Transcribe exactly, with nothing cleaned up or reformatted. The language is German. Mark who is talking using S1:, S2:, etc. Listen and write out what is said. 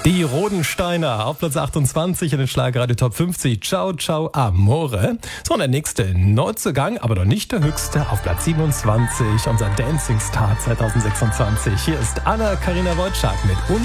S1: Die Rodensteiner auf Platz achtundzwanzig in den Schlagerradio Top fünfzig. Ciao, ciao, amore. So, und der nächste Neuzugang, aber noch nicht der höchste, auf Platz siebenundzwanzig. Unser Dancing Star zwanzig sechsundzwanzig. Hier ist Anna-Karina Wojcik mit